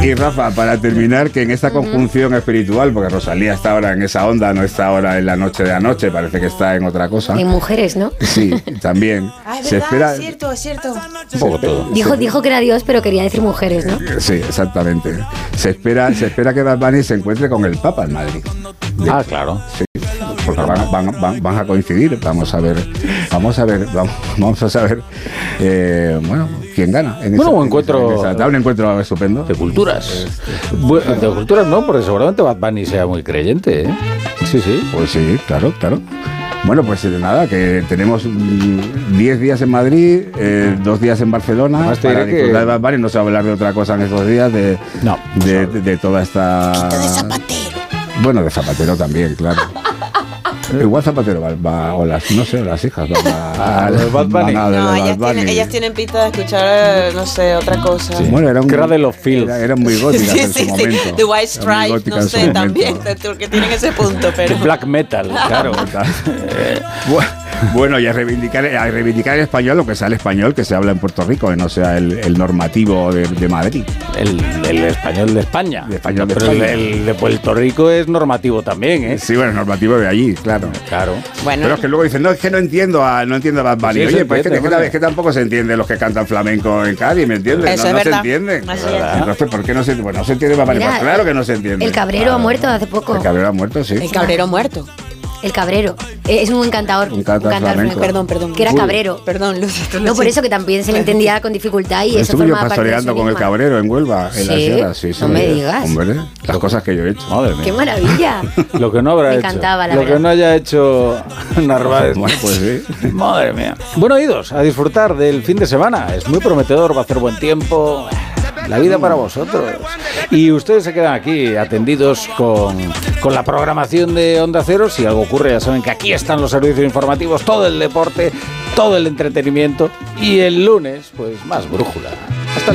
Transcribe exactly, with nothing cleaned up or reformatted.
Y Rafa, para terminar, que en esta conjunción espiritual, porque Rosalía está ahora en esa onda, no está ahora en la noche de anoche, parece que está en otra cosa. En mujeres, ¿no? Sí, también. Ah, es se verdad, espera, es cierto, es cierto. Un poco todo. Dijo, dijo que era Dios, pero quería decir mujeres, ¿no? Sí, exactamente. Se espera, se espera que Bad Bunny se encuentre con el Papa en Madrid. Ah, claro. Sí, porque van, van, van, van a coincidir. Vamos a ver, vamos a ver, vamos, vamos a saber, eh, bueno, quién gana. En Bueno, esa, un encuentro, en esa, en esa, un encuentro estupendo. De culturas. Bueno, de culturas no, porque seguramente Bad Bunny sea muy creyente, ¿eh? Sí, sí. Pues sí, claro, claro. Bueno, pues nada, que tenemos diez días en Madrid, eh, dos días en Barcelona. Además, te para diré disfrutar que... de Bad Bunny. No se va a hablar de otra cosa en esos días, de, no, de, de, de toda esta... Quito de Zapatero. Bueno, de Zapatero también, claro. Igual Zapatero va, va, o las, no sé, las hijas van a, a, Bad Bunny. No, Bad ellas, Bunny. tienen, ellas tienen pinta de escuchar, no sé, otra cosa. Sí. Bueno, era un, Cradle de los Fields. Era, eran muy góticas sí, en su sí, momento. sí. The White Stripes, no sé, también, porque tienen ese punto, pero... Black metal, claro. Bueno, y a reivindicar, a reivindicar el español, lo que sea el español que se habla en Puerto Rico, que no sea el, el normativo de, de Madrid. El, el español de España. El español de Pero España. El, el de Puerto Rico es normativo también, ¿eh? Sí, bueno, normativo de allí, claro. Claro. Bueno. Pero es que luego dicen, no, es que no entiendo a, no entiendo a Bad Bunny. Sí, Oye, sí, pues entiende, es, que, es, que, es que tampoco se entiende los que cantan flamenco en Cádiz, ¿me entiendes? Eso no es no se verdad. entienden. Así es. Entonces, ¿por qué no se, bueno, no se entiende Bad Bunny? Mira, Pues claro que no se entiende. El Cabrero Claro. ha muerto hace poco. El Cabrero ha muerto, sí. El Cabrero muerto. El Cabrero. Eh, es un cantador. Un cantador flamenco. Perdón, perdón. Que era Uy, cabrero. Perdón, Luz. No, por eso que también se le entendía con dificultad y eso Estuve yo formaba parte de su pastoreando con el enigma. Cabrero en Huelva, en ¿Sí? las sierras. Sí, sí, No me digas. Hombre, las cosas que yo he hecho. Madre mía. ¡Qué maravilla! Lo que no habrá Me hecho. encantaba, la Lo verdad. que no haya hecho Narváez. Bueno, pues sí. Madre mía. Bueno, oídos, a disfrutar del fin de semana. Es muy prometedor, va a hacer buen tiempo. La vida para vosotros. Y ustedes se quedan aquí atendidos con, con la programación de Onda Cero. Si algo ocurre, ya saben que aquí están los servicios informativos, todo el deporte, todo el entretenimiento. Y el lunes, pues más brújula.